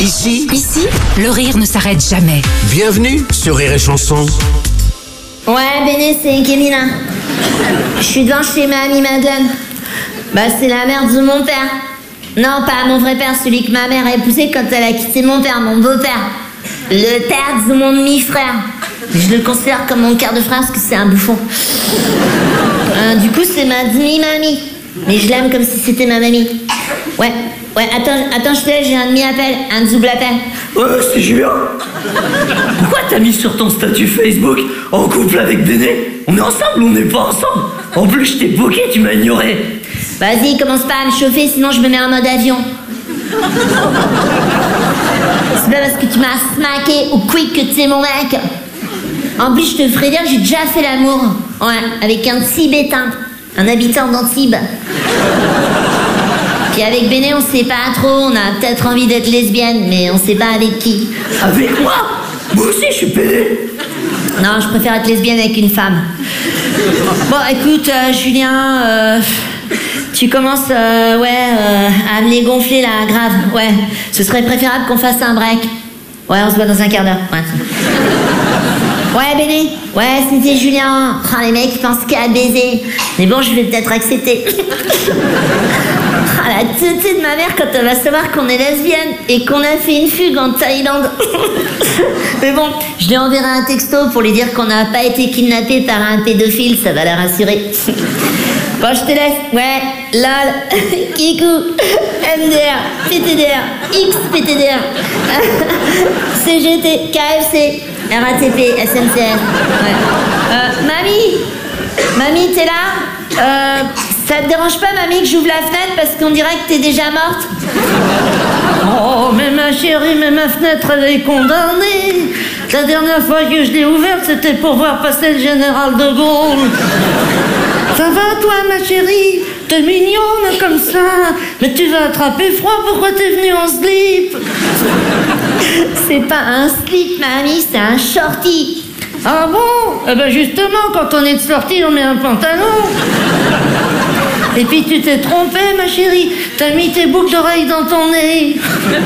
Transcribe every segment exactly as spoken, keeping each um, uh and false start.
Ici, Ici, le rire ne s'arrête jamais. bienvenue sur Rire et Chanson. Ouais, Béné, c'est Kémina. Je suis devant chez ma amie Madeleine. Bah, c'est la mère de mon père. Non, pas mon vrai père, celui que ma mère a épousé quand elle a quitté mon père, mon beau-père. Le père de mon demi-frère. Je le considère comme mon quart de frère parce que c'est un bouffon. Euh, du coup, c'est ma demi-mamie. Mais je l'aime comme si c'était ma mamie. Ouais, ouais, attends, attends, je te laisse, j'ai un demi-appel, un double appel. Ouais, c'est Julien. Pourquoi t'as mis sur ton statut Facebook en couple avec Béné? On est ensemble ou on n'est pas ensemble? En plus, je t'ai bloqué, tu m'as ignoré. Vas-y, commence pas à me chauffer, sinon je me mets en mode avion. C'est pas parce que tu m'as smacké ou quick que tu es mon mec. En plus, je te ferai dire que j'ai déjà fait l'amour. Ouais, avec un Tibétain, un habitant d'Antibes. Puis avec Béné, on sait pas trop, on a peut-être envie d'être lesbienne, mais on sait pas avec qui. Avec moi? Moi aussi, je suis pédé. Non, je préfère être lesbienne avec une femme. Bon, écoute, euh, Julien, euh, tu commences, euh, ouais, euh, à me les gonfler là, grave, ouais. Ce serait préférable qu'on fasse un break. Ouais, on se voit dans un quart d'heure. Ouais, ouais Béné. Ouais, c'était Julien. Oh, les mecs, ils pensent qu'à baiser. Mais bon, je vais peut-être accepter. Ah, la teuté de ma mère quand elle va savoir qu'on est lesbienne et qu'on a fait une fugue en Thaïlande. Mais bon, je lui enverrai un texto pour lui dire qu'on n'a pas été kidnappé par un pédophile, ça va la rassurer. Bon, je te laisse. Ouais, lol, Kikou, M D R, P T D R, X P T D R, C G T, K F C, R A T P, S N C F. Ouais. Euh, mamie, mamie, t'es là? Euh... Ça te dérange pas, mamie, que j'ouvre la fenêtre parce qu'on dirait que t'es déjà morte? Oh, mais ma chérie, mais ma fenêtre, elle est condamnée. La dernière fois que je l'ai ouverte, c'était pour voir passer le général de Gaulle. Ça va, toi, ma chérie? T'es mignonne comme ça. Mais tu vas attraper froid, pourquoi t'es venue en slip? C'est pas un slip, mamie, c'est un shorty. Ah bon? Eh ben justement, quand on est de sortie, on met un pantalon. Et puis tu t'es trompée, ma chérie. T'as mis tes boucles d'oreilles dans ton nez.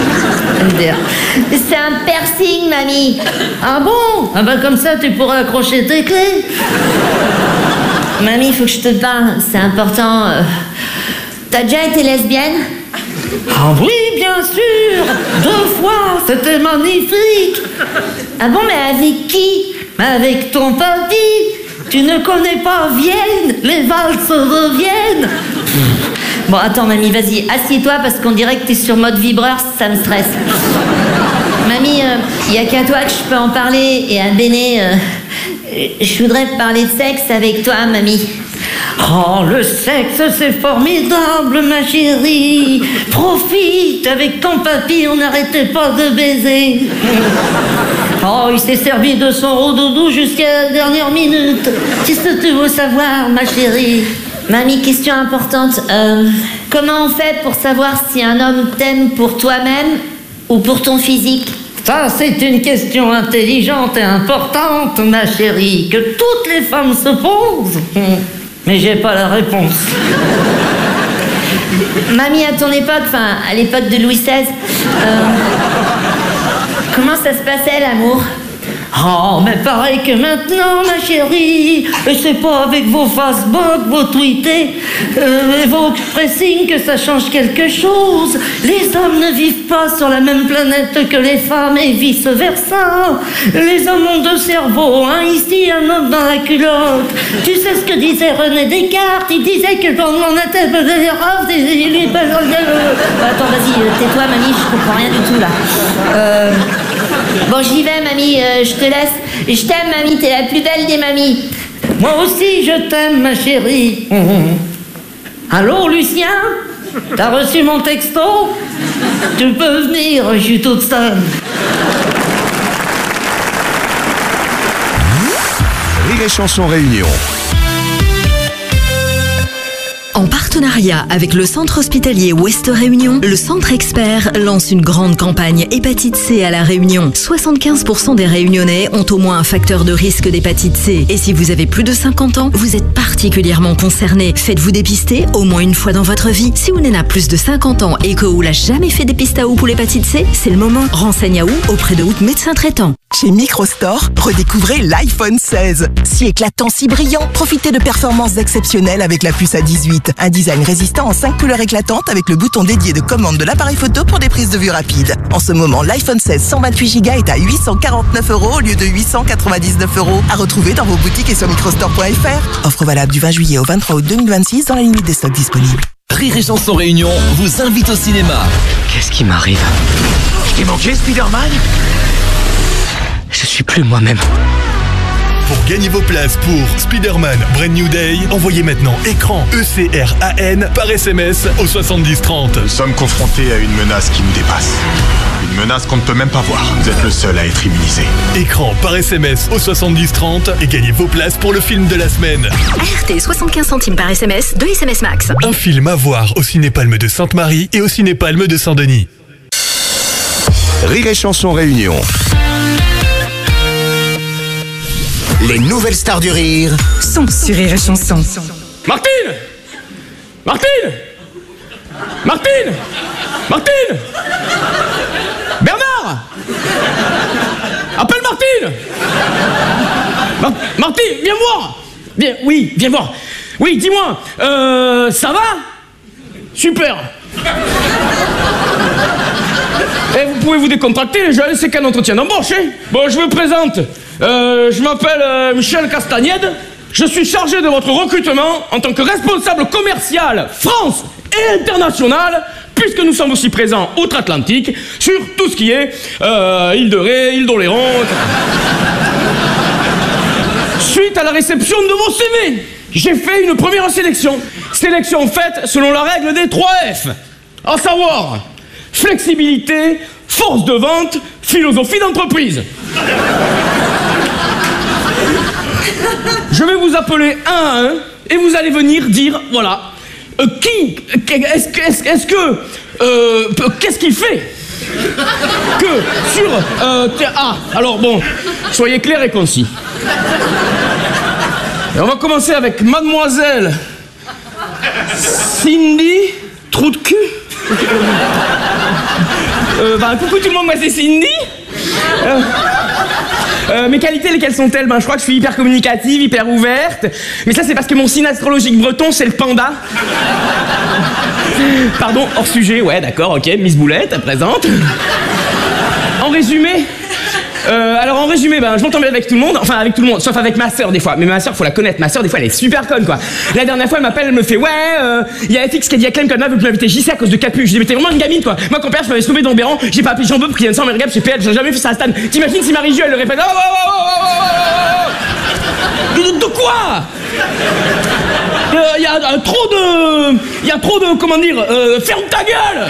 C'est un piercing, mamie. Ah bon? Ah ben comme ça, tu pourras accrocher tes clés. Mamie, faut que je te parle, c'est important. Euh... T'as déjà été lesbienne? Ah oui, bien sûr. Deux fois, c'était magnifique. Ah bon, mais avec qui? Avec ton papy. Tu ne connais pas Vienne? Les valses reviennent. Bon, attends, mamie, vas-y, assieds-toi parce qu'on dirait que t'es sur mode vibreur, ça me stresse. Mamie, il euh, y a qu'à toi que je peux en parler, et à Béné, euh, je voudrais parler de sexe avec toi, mamie. Oh, le sexe, c'est formidable, ma chérie. Profite, avec ton papy, on n'arrêtait pas de baiser. Oh, il s'est servi de son rodoudou jusqu'à la dernière minute. Qu'est-ce que tu veux savoir, ma chérie? Mamie, question importante. Euh, comment on fait pour savoir si un homme t'aime pour toi-même ou pour ton physique? Ça, c'est une question intelligente et importante, ma chérie, que toutes les femmes se posent. Mais j'ai pas la réponse. Mamie, à ton époque, enfin, à l'époque de Louis seize, euh, comment ça se passait, l'amour? Oh, mais pareil que maintenant, ma chérie. Et c'est pas avec vos Facebook, vos tweetés euh, et vos pressings que ça change quelque chose. Les hommes ne vivent pas sur la même planète que les femmes et vice-versa. Les hommes ont deux cerveaux, un ici, un autre dans la culotte. Tu sais ce que disait René Descartes? Il disait que quand on était des roses, il lui... Attends, vas-y, tais-toi, mamie, je comprends rien du tout, là. Euh... Bon, j'y vais, mamie, euh, je te laisse. Je t'aime, mamie, t'es la plus belle des mamies. Moi aussi, je t'aime, ma chérie. Allô, Lucien? T'as reçu mon texto? Tu peux venir, je suis toute seule. Rire et Chanson Réunion. En partant partenariat avec le centre hospitalier Ouest Réunion, le Centre Expert lance une grande campagne hépatite C à La Réunion. soixante-quinze pour cent des Réunionnais ont au moins un facteur de risque d'hépatite C. Et si vous avez plus de cinquante ans, vous êtes particulièrement concerné. Faites-vous dépister au moins une fois dans votre vie. Si vous n'êtes pas plus de cinquante ans et que vous n'avez jamais fait dépistage pour l'hépatite C, c'est le moment. Renseigne à où auprès de votre médecin traitant. Chez Microstore, redécouvrez l'iPhone seize. Si éclatant, si brillant, profitez de performances exceptionnelles avec la puce A dix-huit. Un design résistant en cinq couleurs éclatantes avec le bouton dédié de commande de l'appareil photo pour des prises de vue rapides. En ce moment, l'iPhone seize cent vingt-huit giga est à huit cent quarante-neuf euros au lieu de huit cent quatre-vingt-dix-neuf euros. À retrouver dans vos boutiques et sur microstore point f r. Offre valable du vingt juillet au vingt-trois août deux mille vingt-six dans la limite des stocks disponibles. Rire et Chanson Réunion vous invite au cinéma. Qu'est-ce qui m'arrive? Je t'ai manqué, Spider-Man? Je suis plus moi-même. Pour gagner vos places pour Spider-Man Brand New Day, envoyez maintenant écran E C R A N par S M S au soixante-dix trente. Nous sommes confrontés à une menace qui nous dépasse. Une menace qu'on ne peut même pas voir. Vous êtes le seul à être immunisé. Écran par S M S au soixante-dix trente et gagnez vos places pour le film de la semaine. A R T soixante-quinze centimes par S M S, deux S M S max. Un film à voir au Cinépalme de Sainte-Marie et au Cinépalme de Saint-Denis. Rire et Chanson Réunion. Les nouvelles stars du rire Sont sur Rire et Chanson. Martine Martine Martine Martine Bernard Appelle Martine Mar Martine, viens voir. Viens, oui, viens voir. Oui, dis-moi, euh, ça va? Super. Et vous pouvez vous décontracter, les jeunes, c'est qu'un entretien d'embauche, hein. Bon, je me présente. Euh, je m'appelle euh, Michel Castagnède. Je suis chargé de votre recrutement en tant que responsable commercial France et international, puisque nous sommes aussi présents outre-Atlantique sur tout ce qui est euh, Île de Ré, Île d'Oléron. Suite à la réception de vos C V, j'ai fait une première sélection. Sélection faite selon la règle des trois F, à savoir flexibilité, force de vente, philosophie d'entreprise. Je vais vous appeler un à un et vous allez venir dire, voilà, euh, qui, est-ce que, est-ce, est-ce que, euh, qu'est-ce qu'il fait que sur, euh, ah, alors bon, soyez clairs et concis. Et on va commencer avec mademoiselle Cindy Trou de cul. Euh, bah, coucou tout le monde, moi c'est Cindy. Euh, euh, mes qualités, lesquelles sont-elles? Ben, je crois que je suis hyper communicative, hyper ouverte. Mais ça, c'est parce que mon signe astrologique breton, c'est le panda. Pardon, hors sujet, ouais, d'accord, ok, Miss Boulette, à présente. En résumé, euh, alors en résumé, ben, je m'entends bien avec tout le monde, enfin avec tout le monde, sauf avec ma sœur des fois. Mais ma sœur, faut la connaître, ma sœur des fois, elle est super conne, quoi. La dernière fois, elle m'appelle, elle me fait, ouais, euh, il y a F X qui a dit à Clem qu'elle veut plus m'inviter J C à cause de Capu. Je dis, mais t'es vraiment une gamine, quoi. Moi, quand père, je m'avais sauvé dans le Béran, j'ai pas appelé Jean-Beuve pour qu'il vienne sans me regarder chez P L, j'ai jamais fait ça à Stan. T'imagines si Marie-Jo, elle le répète, oh, oh, oh, oh, oh, oh. De, de quoi? Il y a euh, trop de... Il y a trop de... Comment dire euh, ferme ta gueule.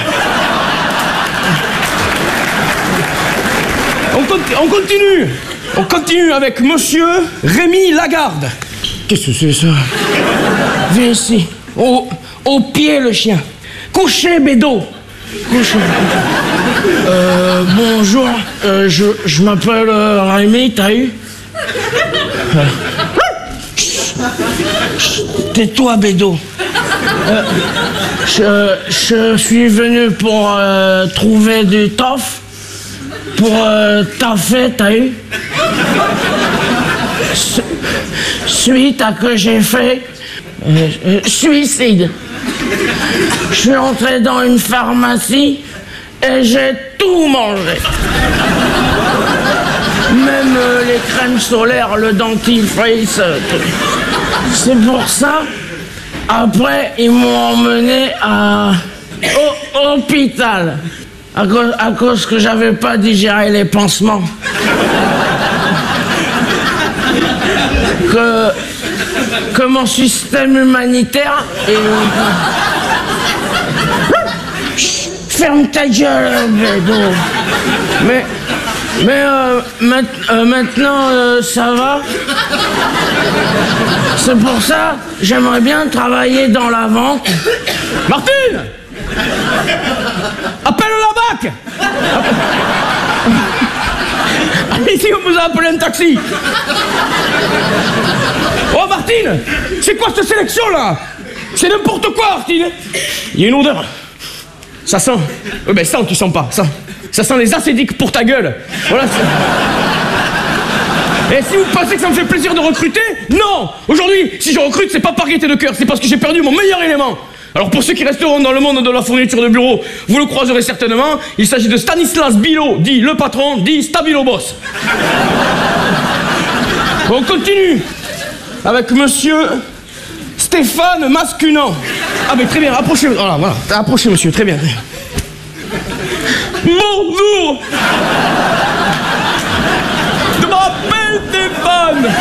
On, conti on continue. On continue avec monsieur Rémi Lagarde. Qu'est-ce que c'est ça? Viens ici. Au, au pied le chien. Couchez Bédo. Couchez. Euh, bonjour. Euh, je je m'appelle euh, Rémi, t'as eu? euh. Tais-toi, Bédo. Euh, je, je suis venu pour euh, trouver du taf. Pour euh, taffer, t'as eu? Su suite à que j'ai fait euh, euh, suicide. Je suis entré dans une pharmacie et j'ai tout mangé. Même euh, les crèmes solaires, le dentifrice. Euh, C'est pour ça, après, ils m'ont emmené à au hôpital. À cause, à cause que j'avais pas digéré les pansements. Que, que mon système humanitaire est... Chut, ferme ta gueule, Bédo. Mais Mais euh, ma- euh, maintenant, euh, ça va. C'est pour ça, j'aimerais bien travailler dans la vente. Martine! Appelle la B A C! Ici, on vous a appelé un taxi. Oh, Martine! C'est quoi cette sélection, là? C'est n'importe quoi, Martine! Il y a une odeur. Ça sent... Euh, ben, sent, tu sens pas. Ça, ça sent les acédiques pour ta gueule. Voilà. Et si vous pensez que ça me fait plaisir de recruter, non! Aujourd'hui, si je recrute, c'est pas par gaieté de cœur, c'est parce que j'ai perdu mon meilleur élément. Alors pour ceux qui resteront dans le monde de la fourniture de bureau, vous le croiserez certainement, il s'agit de Stanislas Bilo, dit le patron, dit Stabilo Boss. On continue avec monsieur Stéphane Mascunan. Ah mais très bien, approchez, voilà, voilà, approchez monsieur, très bien. Bonjour! Je m'appelle Stéphane!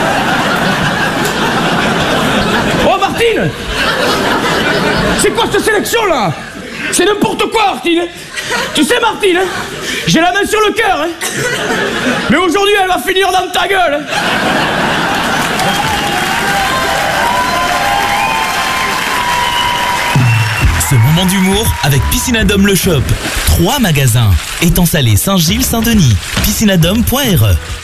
Oh Martine! C'est quoi cette sélection là? C'est n'importe quoi, Martine! Tu sais, Martine, hein, j'ai la main sur le cœur, hein, mais aujourd'hui elle va finir dans ta gueule! Hein. Ce moment d'humour avec Piscinadome Le Shop. Trois magasins. Étang Salé, Saint-Gilles, Saint-Denis. piscinadome point r e